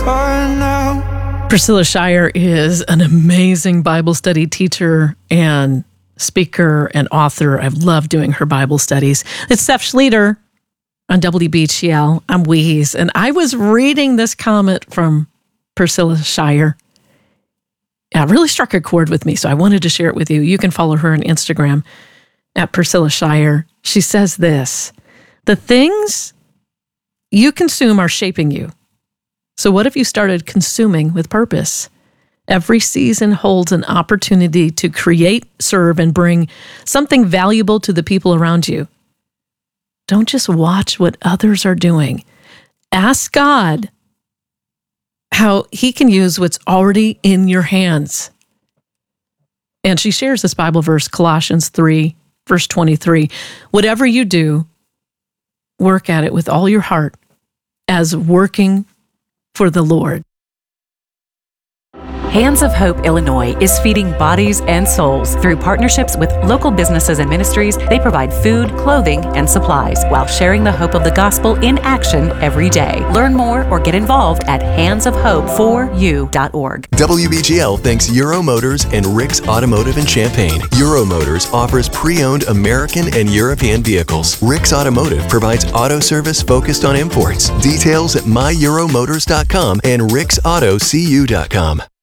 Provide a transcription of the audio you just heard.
car now. Priscilla Shirer is an amazing Bible study teacher and speaker and author. I've loved doing her Bible studies. It's Steph Schlueter on WBGL. I'm Weeze, and I was reading this comment from Priscilla Shirer. It really struck a chord with me, so I wanted to share it with you. You can follow her on Instagram at Priscilla Shirer. She says this: the things you consume are shaping you. So what if you started consuming with purpose? Every season holds an opportunity to create, serve, and bring something valuable to the people around you. Don't just watch what others are doing. Ask God how He can use what's already in your hands. And she shares this Bible verse, Colossians 3, verse 23. Whatever you do, work at it with all your heart as working for the Lord. Hands of Hope Illinois is feeding bodies and souls. Through partnerships with local businesses and ministries, they provide food, clothing, and supplies while sharing the hope of the gospel in action every day. Learn more or get involved at handsofhope4u.org. WBGL thanks Euro Motors and Rick's Automotive in Champaign. Euro Motors offers pre-owned American and European vehicles. Rick's Automotive provides auto service focused on imports. Details at myeuromotors.com and ricksautocu.com.